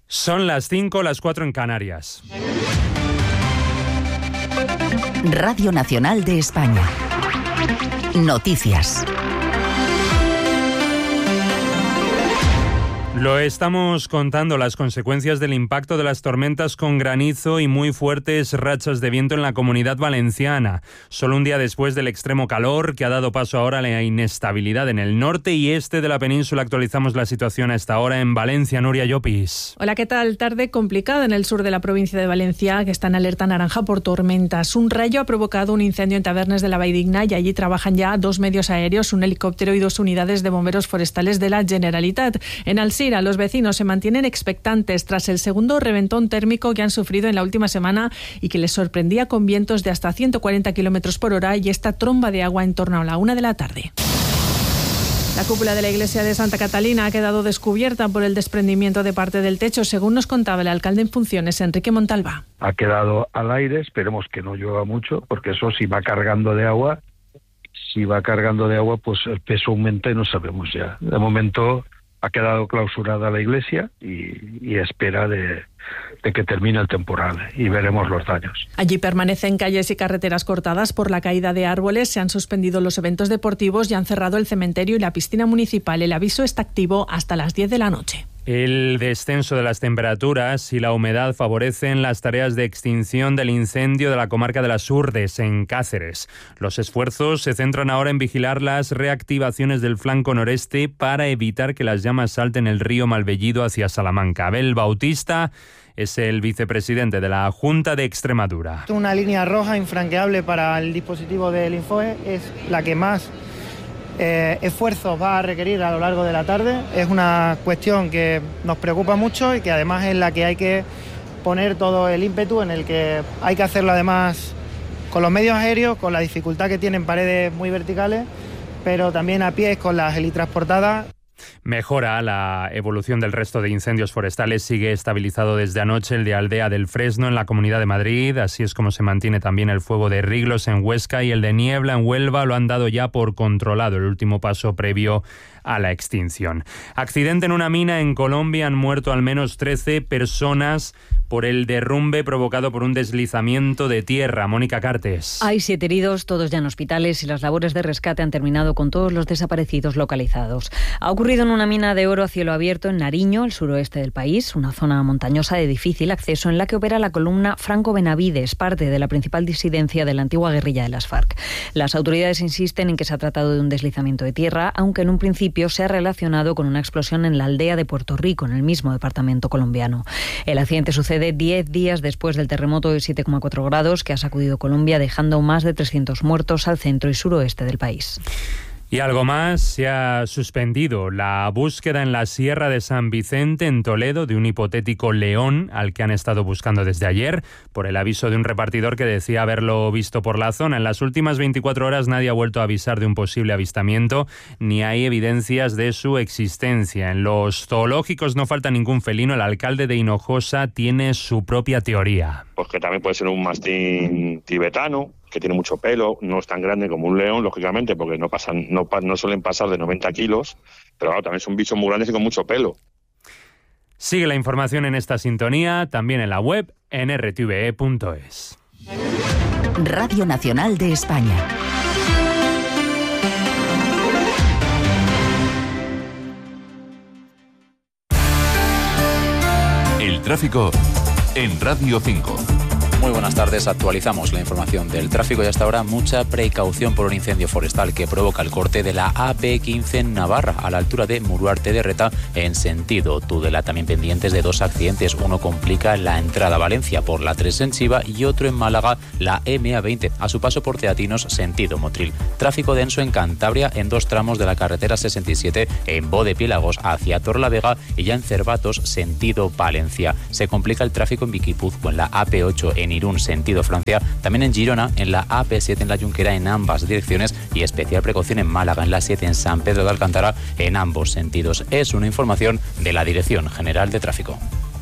Son las 5, las 4 en Canarias. Radio Nacional de España. Noticias. Lo estamos contando, las consecuencias del impacto de las tormentas con granizo y muy fuertes rachas de viento en la Comunidad Valenciana. Solo un día después del extremo calor que ha dado paso ahora a la inestabilidad en el norte y este de la península, actualizamos la situación a esta hora en Valencia. Nuria Llopis. Hola, ¿qué tal? Tarde complicada en el sur de la provincia de Valencia, que está en alerta naranja por tormentas. Un rayo ha provocado un incendio en Tabernes de la Valldigna y allí trabajan ya 2 medios aéreos, un helicóptero y 2 unidades de bomberos forestales de la Generalitat. En Alsira, los vecinos se mantienen expectantes tras el segundo reventón térmico que han sufrido en la última semana y que les sorprendía con vientos de hasta 140 km por hora y esta tromba de agua en torno a la 1 de la tarde. La cúpula de la iglesia de Santa Catalina ha quedado descubierta por el desprendimiento de parte del techo, según nos contaba el alcalde en funciones, Enrique Montalva. Ha quedado al aire, esperemos que no llueva mucho, porque eso si va cargando de agua, pues el peso aumenta y no sabemos ya. De momento ha quedado clausurada la iglesia y espera de que termine el temporal y veremos los daños. Allí permanecen calles y carreteras cortadas por la caída de árboles, se han suspendido los eventos deportivos y han cerrado el cementerio y la piscina municipal. El aviso está activo hasta las 10 de la noche. El descenso de las temperaturas y la humedad favorecen las tareas de extinción del incendio de la comarca de las Urdes, en Cáceres. Los esfuerzos se centran ahora en vigilar las reactivaciones del flanco noreste para evitar que las llamas salten el río Malvellido hacia Salamanca. Abel Bautista es el vicepresidente de la Junta de Extremadura. Una línea roja infranqueable para el dispositivo del Infoe, es la que más esfuerzos va a requerir a lo largo de la tarde. Es una cuestión que nos preocupa mucho y que además es la que hay que poner todo el ímpetu, en el que hay que hacerlo además con los medios aéreos, con la dificultad que tienen paredes muy verticales, pero también a pies con las helitransportadas. Mejora la evolución del resto de incendios forestales. Sigue estabilizado desde anoche el de Aldea del Fresno en la Comunidad de Madrid. Así es como se mantiene también el fuego de Riglos en Huesca y el de Niebla en Huelva. Lo han dado ya por controlado, el último paso previo a la extinción. Accidente en una mina en Colombia. Han muerto al menos 13 personas por el derrumbe provocado por un deslizamiento de tierra. Mónica Cartes. Hay 7 heridos, todos ya en hospitales, y las labores de rescate han terminado con todos los desaparecidos localizados. Ha ocurrido en una mina de oro a cielo abierto en Nariño, el suroeste del país, una zona montañosa de difícil acceso en la que opera la columna Franco Benavides, parte de la principal disidencia de la antigua guerrilla de las FARC. Las autoridades insisten en que se ha tratado de un deslizamiento de tierra, aunque en un principio se ha relacionado con una explosión en la aldea de Puerto Rico, en el mismo departamento colombiano. El accidente sucede 10 días después del terremoto de 7,4 grados que ha sacudido Colombia, dejando más de 300 muertos al centro y suroeste del país. Y algo más, se ha suspendido la búsqueda en la Sierra de San Vicente, en Toledo, de un hipotético león al que han estado buscando desde ayer, por el aviso de un repartidor que decía haberlo visto por la zona. En las últimas 24 horas nadie ha vuelto a avisar de un posible avistamiento, ni hay evidencias de su existencia. En los zoológicos no falta ningún felino. El alcalde de Hinojosa tiene su propia teoría. Pues que también puede ser un mastín tibetano, que tiene mucho pelo, no es tan grande como un león, lógicamente, porque no suelen pasar de 90 kilos, pero claro, también son bichos muy grandes y con mucho pelo. Sigue la información en esta sintonía, también en la web, en rtve.es. Radio Nacional de España. El tráfico en Radio 5. Muy buenas tardes, actualizamos la información del tráfico y hasta ahora mucha precaución por un incendio forestal que provoca el corte de la AP15 en Navarra, a la altura de Muruarte de Reta, en sentido Tudela. También pendientes de 2 accidentes, uno complica la entrada a Valencia por la 3 en Chiva y otro en Málaga, la MA20, a su paso por Teatinos, sentido Motril. Tráfico denso en Cantabria en 2 tramos de la carretera 67 en Bodepiélagos hacia Torlavega y ya en Cervatos, sentido Palencia. Se complica el tráfico en Viquipuzcoa, en la AP8 en Irún, sentido Francia, también en Girona, en la AP7 en la Junquera en ambas direcciones y especial precaución en Málaga, en la 7 en San Pedro de Alcántara en ambos sentidos. Es una información de la Dirección General de Tráfico.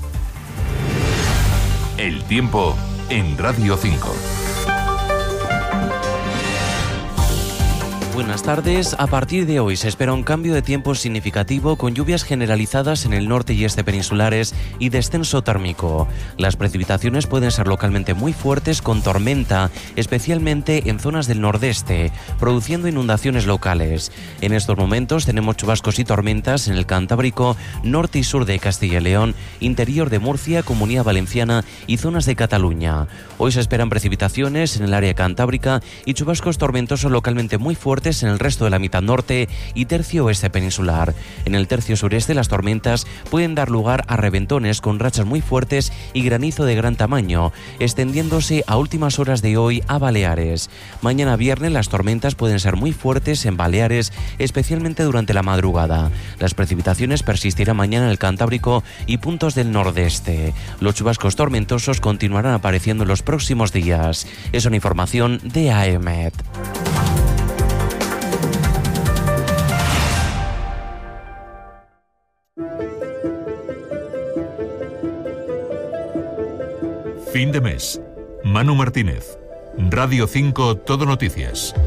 El tiempo en Radio 5. Buenas tardes. A partir de hoy se espera un cambio de tiempo significativo con lluvias generalizadas en el norte y este peninsulares y descenso térmico. Las precipitaciones pueden ser localmente muy fuertes con tormenta, especialmente en zonas del nordeste, produciendo inundaciones locales. En estos momentos tenemos chubascos y tormentas en el Cantábrico, norte y sur de Castilla y León, interior de Murcia, Comunidad Valenciana y zonas de Cataluña. Hoy se esperan precipitaciones en el área cantábrica y chubascos tormentosos localmente muy fuertes en el resto de la mitad norte y tercio oeste peninsular. En el tercio sureste las tormentas pueden dar lugar a reventones con rachas muy fuertes y granizo de gran tamaño, extendiéndose a últimas horas de hoy a Baleares. Mañana viernes las tormentas pueden ser muy fuertes en Baleares, especialmente durante la madrugada. Las precipitaciones persistirán mañana en el Cantábrico y puntos del nordeste. Los chubascos tormentosos continuarán apareciendo en los próximos días. Es una información de AEMET. Fin de mes. Manu Martínez. Radio 5 Todo Noticias.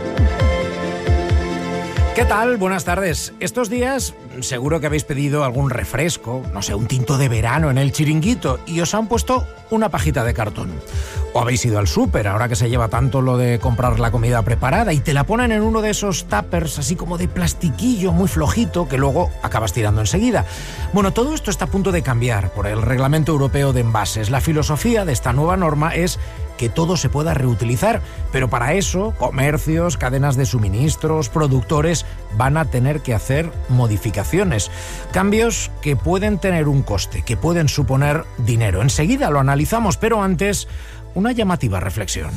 ¿Qué tal? Buenas tardes. Estos días seguro que habéis pedido algún refresco, no sé, un tinto de verano en el Chiringuito y os han puesto una pajita de cartón. O habéis ido al súper, ahora que se lleva tanto lo de comprar la comida preparada y te la ponen en uno de esos tuppers así como de plastiquillo muy flojito que luego acabas tirando enseguida. Bueno, todo esto está a punto de cambiar por el Reglamento Europeo de Envases. La filosofía de esta nueva norma es que todo se pueda reutilizar, pero para eso comercios, cadenas de suministros, productores van a tener que hacer modificaciones. Cambios que pueden tener un coste, que pueden suponer dinero. Enseguida lo analizamos, pero antes una llamativa reflexión.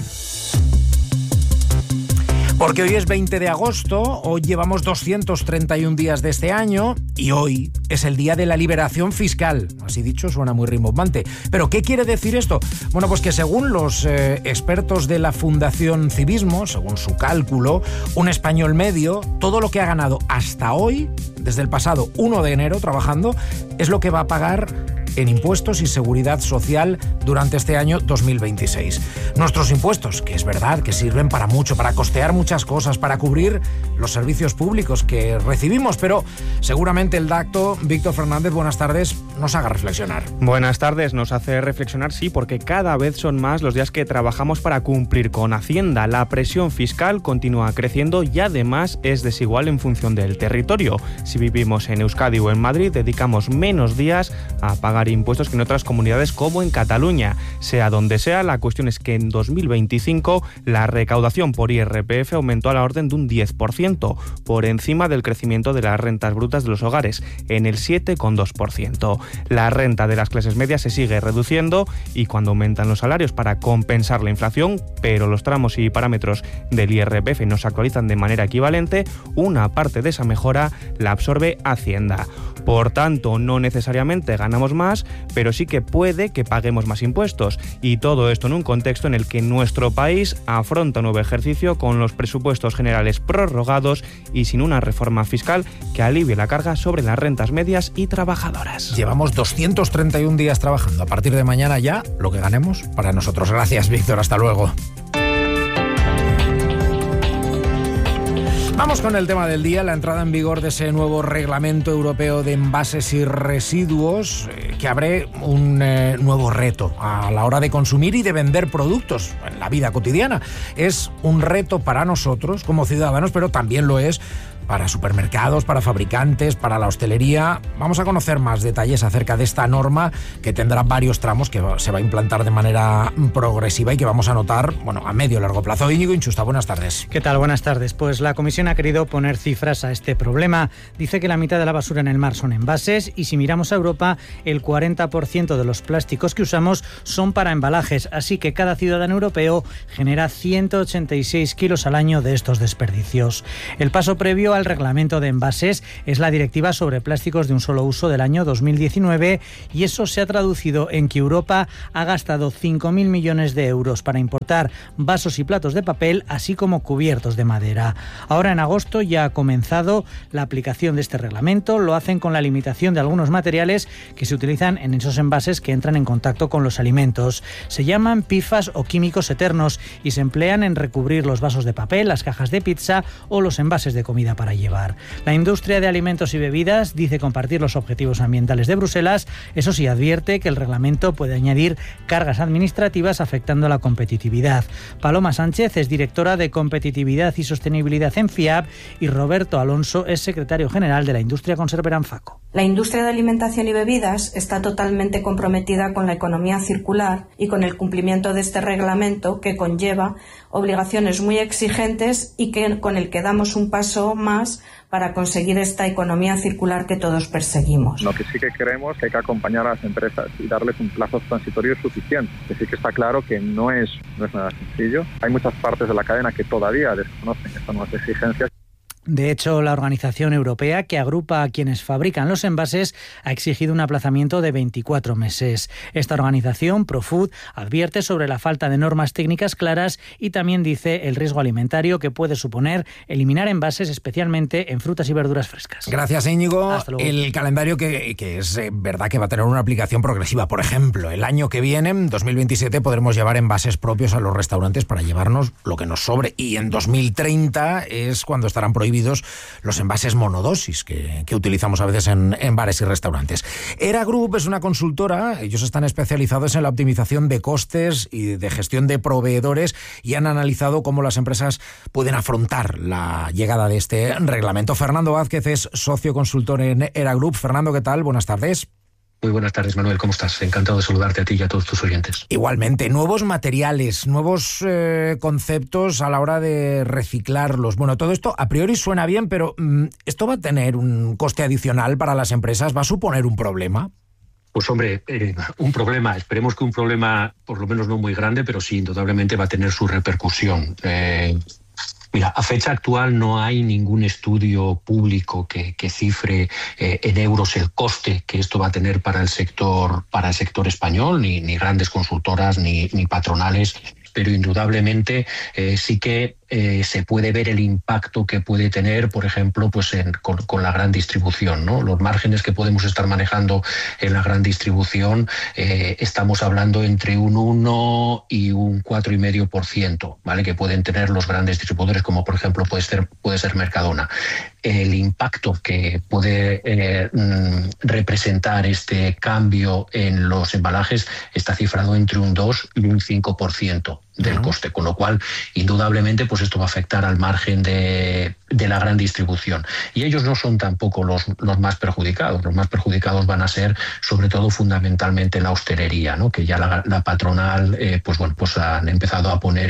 Porque hoy es 20 de agosto, hoy llevamos 231 días de este año y hoy es el día de la liberación fiscal. Así dicho, suena muy rimbombante. ¿Pero qué quiere decir esto? Bueno, pues que según los expertos de la Fundación Civismo, según su cálculo, un español medio, todo lo que ha ganado hasta hoy, desde el pasado 1 de enero trabajando, es lo que va a pagar en impuestos y seguridad social durante este año 2026. Nuestros impuestos, que es verdad que sirven para mucho, para costear muchas cosas, para cubrir los servicios públicos que recibimos, pero seguramente el dato, Víctor Fernández, buenas tardes, nos haga reflexionar. Buenas tardes, nos hace reflexionar, sí, porque cada vez son más los días que trabajamos para cumplir con Hacienda. La presión fiscal continúa creciendo y además es desigual en función del territorio. Si vivimos en Euskadi o en Madrid, dedicamos menos días a pagar impuestos que en otras comunidades como en Cataluña. Sea donde sea, la cuestión es que en 2025 la recaudación por IRPF aumentó a la orden de un 10%, por encima del crecimiento de las rentas brutas de los hogares, en el 7,2%. La renta de las clases medias se sigue reduciendo y cuando aumentan los salarios para compensar la inflación, pero los tramos y parámetros del IRPF no se actualizan de manera equivalente, una parte de esa mejora la absorbe Hacienda. Por tanto, no necesariamente ganamos más, pero sí que puede que paguemos más impuestos. Y todo esto en un contexto en el que nuestro país afronta un nuevo ejercicio con los presupuestos generales prorrogados y sin una reforma fiscal que alivie la carga sobre las rentas medias y trabajadoras. Llevamos 231 días trabajando. A partir de mañana ya, lo que ganemos para nosotros. Gracias, Víctor. Hasta luego. Vamos con el tema del día, la entrada en vigor de ese nuevo Reglamento Europeo de Envases y Residuos que abre un nuevo reto a la hora de consumir y de vender productos en la vida cotidiana. Es un reto para nosotros como ciudadanos, pero también lo es para supermercados, para fabricantes, para la hostelería. Vamos a conocer más detalles acerca de esta norma que tendrá varios tramos, que se va a implantar de manera progresiva y que vamos a notar, bueno, a medio y largo plazo. Íñigo Inchusta, buenas tardes. ¿Qué tal? Buenas tardes. Pues la Comisión ha querido poner cifras a este problema. Dice que la mitad de la basura en el mar son envases y si miramos a Europa, el 40% de los plásticos que usamos son para embalajes, así que cada ciudadano europeo genera 186 kilos al año de estos desperdicios. El paso previo previo al reglamento de envases es la Directiva sobre plásticos de un solo uso del año 2019 y eso se ha traducido en que Europa ha gastado 5.000 millones de euros para importar vasos y platos de papel, así como cubiertos de madera. Ahora en agosto ya ha comenzado la aplicación de este reglamento. Lo hacen con la limitación de algunos materiales que se utilizan en esos envases que entran en contacto con los alimentos. Se llaman PFAS o químicos eternos y se emplean en recubrir los vasos de papel, las cajas de pizza o los envases de comida para llevar. La industria de alimentos y bebidas dice compartir los objetivos ambientales de Bruselas. Eso sí, advierte que el reglamento puede añadir cargas administrativas afectando la competitividad. Paloma Sánchez es directora de Competitividad y Sostenibilidad en FIAB y Roberto Alonso es secretario general de la industria conservera en FACO. La industria de alimentación y bebidas está totalmente comprometida con la economía circular y con el cumplimiento de este reglamento, que conlleva obligaciones muy exigentes y con el que damos un paso más para conseguir esta economía circular que todos perseguimos. Lo que sí que creemos que hay que acompañar a las empresas y darles un plazo transitorio suficiente. Que sí que está claro que no es nada sencillo. Hay muchas partes de la cadena que todavía desconocen estas nuevas exigencias. De hecho, la organización europea que agrupa a quienes fabrican los envases ha exigido un aplazamiento de 24 meses. Esta organización, Profood, advierte sobre la falta de normas técnicas claras y también dice el riesgo alimentario que puede suponer eliminar envases, especialmente en frutas y verduras frescas. Gracias, Íñigo. El calendario que es verdad que va a tener una aplicación progresiva. Por ejemplo, el año que viene, en 2027, podremos llevar envases propios a los restaurantes para llevarnos lo que nos sobre. Y en 2030 es cuando estarán prohibidos los envases monodosis que utilizamos a veces en bares y restaurantes. Era Group es una consultora, ellos están especializados en la optimización de costes y de gestión de proveedores y han analizado cómo las empresas pueden afrontar la llegada de este reglamento. Fernando Vázquez es socio consultor en Era Group. Fernando, ¿qué tal? Buenas tardes. Muy buenas tardes, Manuel. ¿Cómo estás? Encantado de saludarte a ti y a todos tus oyentes. Igualmente, nuevos materiales, nuevos conceptos a la hora de reciclarlos. Bueno, todo esto a priori suena bien, pero ¿esto va a tener un coste adicional para las empresas? ¿Va a suponer un problema? Pues hombre, un problema. Esperemos que un problema, por lo menos no muy grande, pero sí, indudablemente va a tener su repercusión. Mira, a fecha actual no hay ningún estudio público que cifre en euros el coste que esto va a tener para el sector español, ni grandes consultoras ni patronales, pero indudablemente sí que se puede ver el impacto que puede tener, por ejemplo, pues con la gran distribución, ¿no? Los márgenes que podemos estar manejando en la gran distribución, estamos hablando entre un 1 y un 4,5%, ¿vale? Que pueden tener los grandes distribuidores, como por ejemplo puede ser Mercadona. El impacto que puede representar este cambio en los embalajes está cifrado entre un 2 y un 5% del coste, con lo cual indudablemente pues esto va a afectar al margen de la gran distribución. Y ellos no son tampoco los más perjudicados. Los más perjudicados van a ser sobre todo fundamentalmente la hostelería, ¿no? Que ya la patronal pues han empezado a poner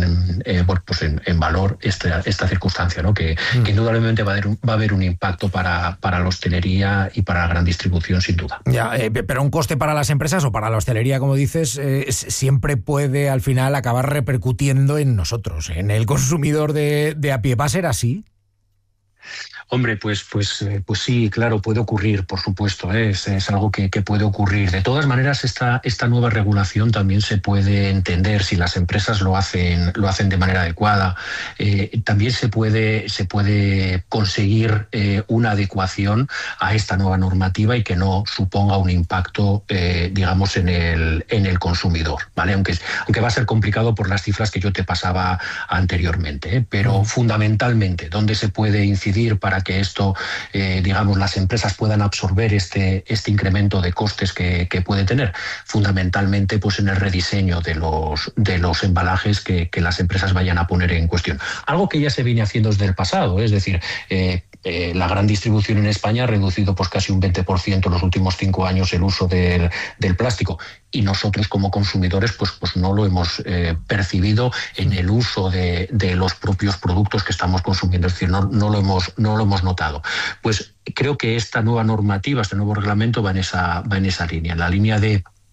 en valor esta circunstancia, ¿no? Que indudablemente va a haber un impacto para la hostelería y para la gran distribución, sin duda. Ya, pero un coste para las empresas o para la hostelería, como dices, siempre puede al final acabar repercutiendo en nosotros, en el consumidor de a pie. ¿Va a ser así? Hombre, pues sí, claro, puede ocurrir, por supuesto, es algo que puede ocurrir. De todas maneras, esta nueva regulación también se puede entender si las empresas lo hacen de manera adecuada. También se puede conseguir una adecuación a esta nueva normativa y que no suponga un impacto, digamos, en el consumidor, ¿vale? Aunque va a ser complicado por las cifras que yo te pasaba anteriormente, pero fundamentalmente, ¿dónde se puede incidir para que esto, digamos, las empresas puedan absorber este incremento de costes que puede tener? Fundamentalmente, pues en el rediseño de los embalajes que las empresas vayan a poner en cuestión. Algo que ya se viene haciendo desde el pasado, es decir, la gran distribución en España ha reducido pues casi un 20% en los últimos 5 años el uso del plástico, y nosotros como consumidores pues no lo hemos percibido en el uso de los propios productos que estamos consumiendo, es decir, no lo hemos notado. Pues creo que esta nueva normativa, este nuevo reglamento va en esa línea, en la línea de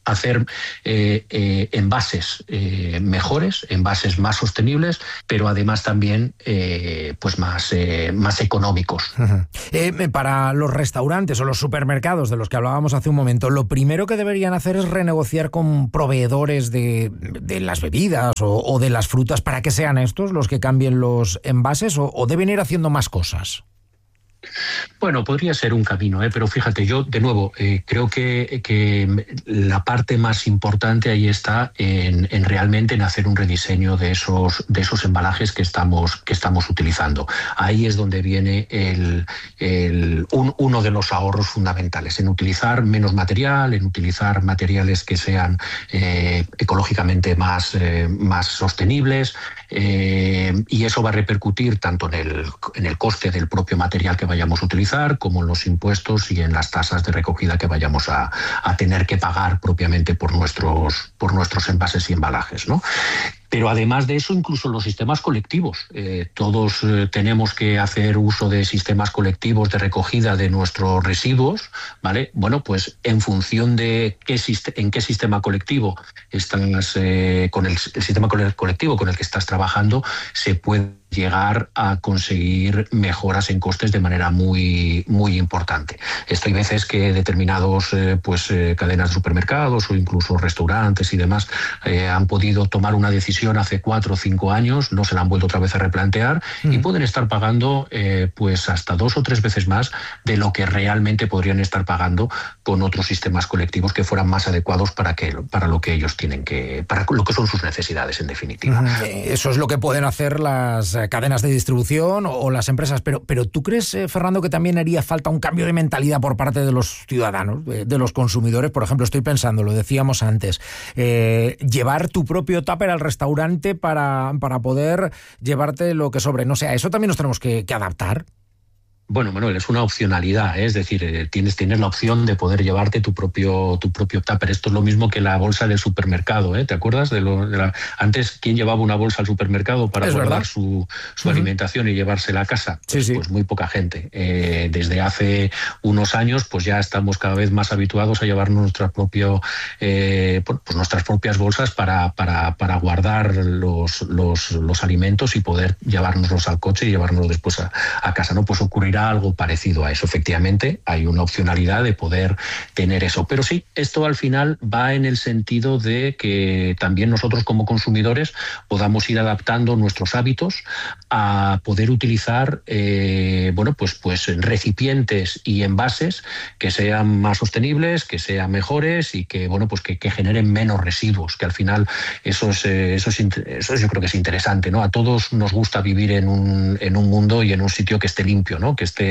hacer envases mejores, envases más sostenibles, pero además también pues más económicos. Para los restaurantes o los supermercados de los que hablábamos hace un momento, lo primero que deberían hacer es renegociar con proveedores de las bebidas o de las frutas para que sean estos los que cambien los envases, o deben ir haciendo más cosas. Bueno, podría ser un camino, pero fíjate, yo de nuevo creo que la parte más importante ahí está en realmente en hacer un rediseño de esos embalajes que estamos utilizando. Ahí es donde viene uno de los ahorros fundamentales, en utilizar menos material, en utilizar materiales que sean ecológicamente más sostenibles, y eso va a repercutir tanto en el coste del propio material que vayamos a utilizar, como en los impuestos y en las tasas de recogida que vayamos a tener que pagar propiamente por nuestros envases y embalajes, ¿no? Pero además de eso, incluso los sistemas colectivos. Todos tenemos que hacer uso de sistemas colectivos de recogida de nuestros residuos, ¿vale? Bueno, pues en función de en qué sistema colectivo estás, con el sistema colectivo con el que estás trabajando, se puede llegar a conseguir mejoras en costes de manera muy, muy importante. Esto hay veces que determinados cadenas de supermercados o incluso restaurantes y demás han podido tomar una decisión hace 4 o 5 años, no se la han vuelto otra vez a replantear y pueden estar pagando hasta 2 o 3 veces más de lo que realmente podrían estar pagando con otros sistemas colectivos que fueran más adecuados para lo que ellos tienen para lo que son sus necesidades, en definitiva. Eso es lo que pueden hacer las cadenas de distribución o las empresas, pero ¿tú crees, Fernando, que también haría falta un cambio de mentalidad por parte de los ciudadanos, de los consumidores? Por ejemplo, estoy pensando, lo decíamos antes, llevar tu propio tupper al restaurante para poder llevarte lo que sobre. No sé, ¿a eso también nos tenemos que adaptar? Bueno, Manuel, es una opcionalidad, es decir, tienes la opción de poder llevarte tu propio tupper. Esto es lo mismo que la bolsa del supermercado, ¿eh? ¿Te acuerdas antes quién llevaba una bolsa al supermercado para guardar su alimentación y llevársela a casa? Pues muy poca gente. Desde hace unos años, pues ya estamos cada vez más habituados a llevarnos nuestras propias bolsas para guardar los alimentos y poder llevárnoslos al coche y llevárnoslos después a casa, ¿no? Pues ocurrirá algo parecido a eso. Efectivamente, hay una opcionalidad de poder tener eso. Pero sí, esto al final va en el sentido de que también nosotros como consumidores podamos ir adaptando nuestros hábitos a poder utilizar recipientes y envases que sean más sostenibles, que sean mejores y que que generen menos residuos, que al final eso yo creo que es interesante, ¿no? A todos nos gusta vivir en un mundo y en un sitio que esté limpio, ¿no? Que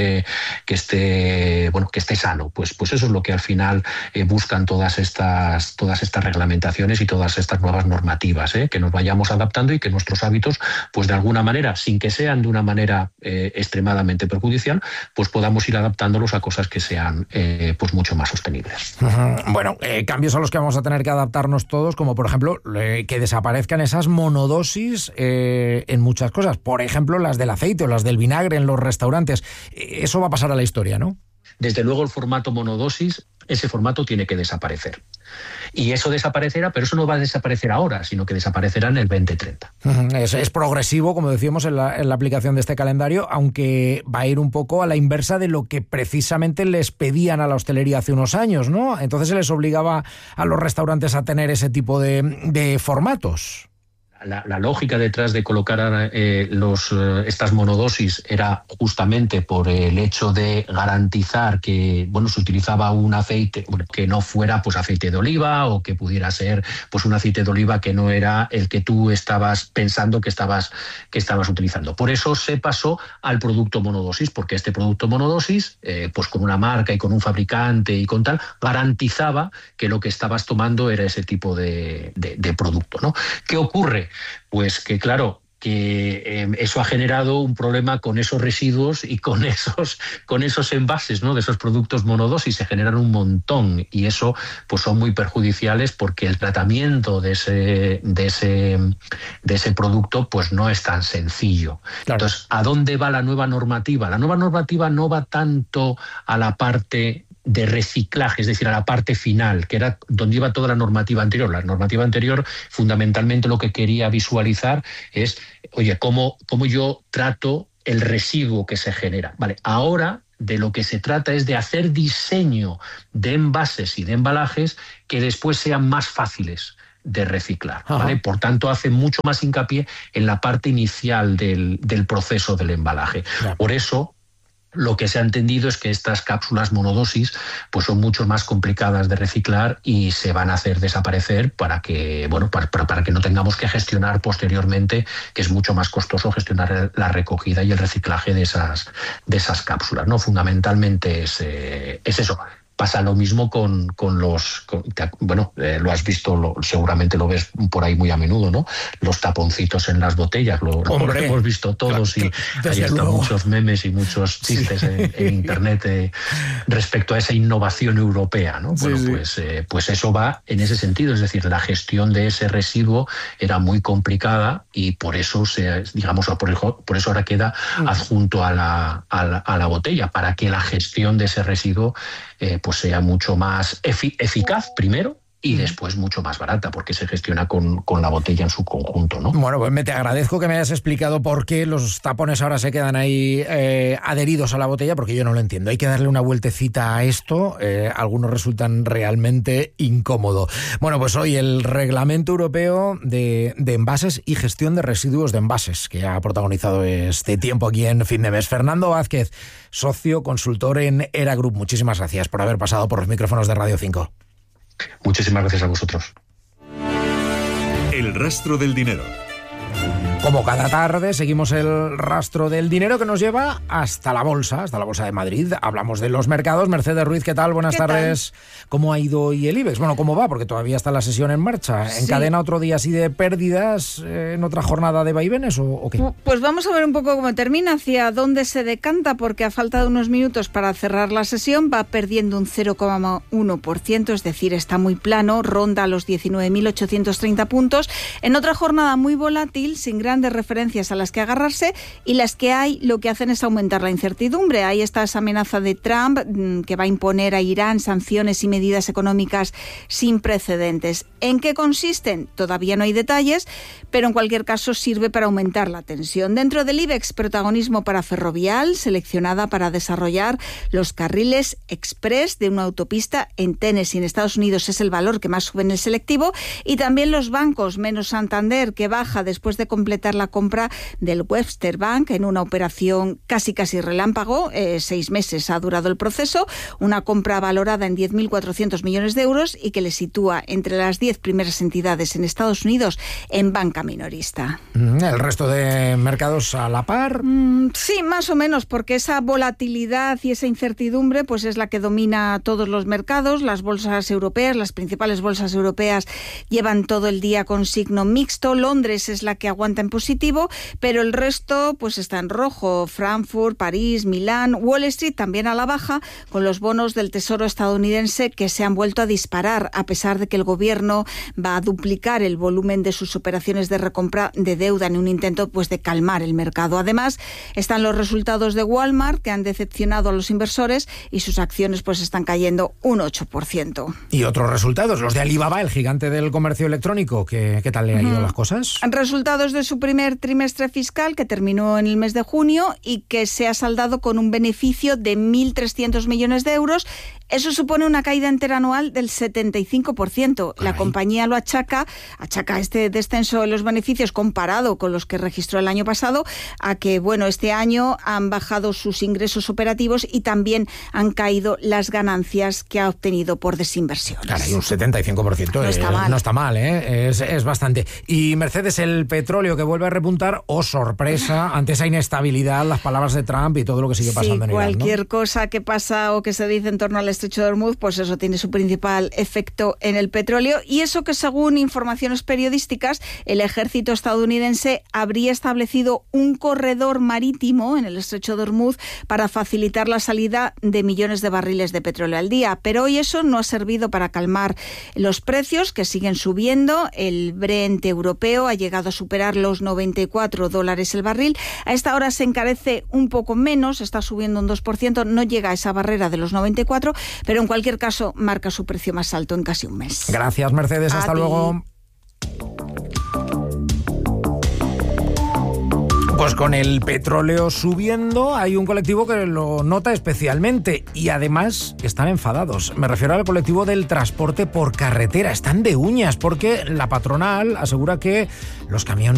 esté sano. Pues eso es lo que al final buscan todas estas reglamentaciones y todas estas nuevas normativas, que nos vayamos adaptando y que nuestros hábitos, pues de alguna manera, sin que sean de una manera extremadamente perjudicial, pues podamos ir adaptándolos a cosas que sean mucho más sostenibles. Bueno, cambios a los que vamos a tener que adaptarnos todos, como por ejemplo que desaparezcan esas monodosis en muchas cosas, por ejemplo las del aceite o las del vinagre en los restaurantes. Eso va a pasar a la historia, ¿no? Desde luego el formato monodosis, ese formato tiene que desaparecer. Y eso desaparecerá, pero eso no va a desaparecer ahora, sino que desaparecerá en el 2030. Es progresivo, como decíamos en la aplicación de este calendario, aunque va a ir un poco a la inversa de lo que precisamente les pedían a la hostelería hace unos años, ¿no? Entonces se les obligaba a los restaurantes a tener ese tipo de formatos. La lógica detrás de colocar estas monodosis era justamente por el hecho de garantizar que se utilizaba un aceite que no fuera aceite de oliva, o que pudiera ser un aceite de oliva que no era el que tú estabas pensando que estabas utilizando. Por eso se pasó al producto monodosis, porque este producto monodosis, con una marca y con un fabricante y con tal, garantizaba que lo que estabas tomando era ese tipo de producto, ¿no? ¿Qué ocurre? Pues que claro, que eso ha generado un problema con esos residuos y con esos envases, ¿no? De esos productos monodosis. Se generan un montón y eso son muy perjudiciales, porque el tratamiento de ese producto no es tan sencillo. Claro. Entonces, ¿a dónde va la nueva normativa? La nueva normativa no va tanto a la parte de reciclaje, es decir, a la parte final, que era donde iba toda la normativa anterior. La normativa anterior, fundamentalmente, lo que quería visualizar es, oye, cómo yo trato el residuo que se genera. Vale, ahora de lo que se trata es de hacer diseño de envases y de embalajes que después sean más fáciles de reciclar, ¿vale? Por tanto, hace mucho más hincapié en la parte inicial del proceso del embalaje. Claro. Por eso, lo que se ha entendido es que estas cápsulas monodosis pues son mucho más complicadas de reciclar y se van a hacer desaparecer para que, bueno, para que no tengamos que gestionar posteriormente, que es mucho más costoso gestionar la recogida y el reciclaje de esas cápsulas, ¿no? Fundamentalmente es eso. Pasa lo mismo con los... lo has visto, seguramente lo ves por ahí muy a menudo, ¿no? Los taponcitos en las botellas, lo hemos visto todos, claro, y hay hasta muchos memes y muchos chistes en Internet respecto a esa innovación europea, ¿no? Bueno, pues eso va en ese sentido, es decir, la gestión de ese residuo era muy complicada y por eso por eso ahora queda adjunto a la botella, para que la gestión de ese residuo pues sea mucho más eficaz primero y después mucho más barata, porque se gestiona con la botella en su conjunto, ¿no? Bueno, pues te agradezco que me hayas explicado por qué los tapones ahora se quedan ahí adheridos a la botella, porque yo no lo entiendo. Hay que darle una vueltecita a esto. Algunos resultan realmente incómodo. Bueno, pues hoy el Reglamento Europeo de Envases y Gestión de Residuos de Envases, que ha protagonizado este tiempo aquí en Fin de Mes. Fernando Vázquez, socio consultor en ERA Group. Muchísimas gracias por haber pasado por los micrófonos de Radio 5. Muchísimas gracias a vosotros. El rastro del dinero. Como cada tarde, seguimos el rastro del dinero que nos lleva hasta la Bolsa de Madrid. Hablamos de los mercados. Mercedes Ruiz, ¿qué tal? Buenas tardes. ¿Cómo ha ido hoy el IBEX? Bueno, ¿cómo va? Porque todavía está la sesión en marcha. ¿Encadena otro día así de pérdidas en otra jornada de vaivenes o qué? Pues vamos a ver un poco cómo termina, hacia dónde se decanta, porque a falta de unos minutos para cerrar la sesión va perdiendo un 0,1%, es decir, está muy plano, ronda los 19.830 puntos. En otra jornada muy volátil, sin grandes referencias a las que agarrarse, y las que hay lo que hacen es aumentar la incertidumbre. Ahí está esa amenaza de Trump que va a imponer a Irán sanciones y medidas económicas sin precedentes. ¿En qué consisten? Todavía no hay detalles, pero en cualquier caso sirve para aumentar la tensión. Dentro del IBEX, protagonismo para Ferrovial, seleccionada para desarrollar los carriles express de una autopista en Tennessee, en Estados Unidos. Es el valor que más sube en el selectivo, y también los bancos, menos Santander, que baja después de completar la compra del Webster Bank en una operación casi relámpago. 6 meses ha durado el proceso, una compra valorada en 10.400 millones de euros y que le sitúa entre las 10 primeras entidades en Estados Unidos en banca minorista. ¿El resto de mercados a la par? Sí, más o menos, porque esa volatilidad y esa incertidumbre pues es la que domina todos los mercados. Las bolsas europeas, las principales bolsas europeas, llevan todo el día con signo mixto. Londres es la que aguanta en positivo, pero el resto pues está en rojo. Frankfurt, París, Milán, Wall Street también a la baja, con los bonos del Tesoro estadounidense que se han vuelto a disparar, a pesar de que el gobierno va a duplicar el volumen de sus operaciones de recompra de deuda en un intento pues de calmar el mercado. Además, están los resultados de Walmart, que han decepcionado a los inversores, y sus acciones pues están cayendo un 8%. Y otros resultados, los de Alibaba, el gigante del comercio electrónico. ¿Qué tal le han ido las cosas? Resultados de su primer trimestre fiscal, que terminó en el mes de junio y que se ha saldado con un beneficio de 1.300 millones de euros. Eso supone una caída interanual del 75%. La compañía lo achaca este descenso en los beneficios comparado con los que registró el año pasado a que, este año han bajado sus ingresos operativos y también han caído las ganancias que ha obtenido por desinversiones. Caray, un 75% no está mal, es bastante. Y Mercedes, el petróleo que vuelve a repuntar, sorpresa, ante esa inestabilidad, las palabras de Trump y todo lo que sigue pasando en Irán, ¿no? Cualquier cosa que pasa o que se dice en torno al Estrecho de Hormuz, pues eso tiene su principal efecto en el petróleo, y eso que, según informaciones periodísticas, el ejército estadounidense habría establecido un corredor marítimo en el Estrecho de Hormuz para facilitar la salida de millones de barriles de petróleo al día. Pero hoy eso no ha servido para calmar los precios, que siguen subiendo. El Brent europeo ha llegado a superar los los $94 el barril. A esta hora se encarece un poco menos, está subiendo un 2%, no llega a esa barrera de los 94, pero en cualquier caso marca su precio más alto en casi un mes. Gracias, Mercedes. Hasta luego. Pues con el petróleo subiendo, hay un colectivo que lo nota especialmente y además están enfadados. Me refiero al colectivo del transporte por carretera. Están de uñas porque la patronal asegura que los camiones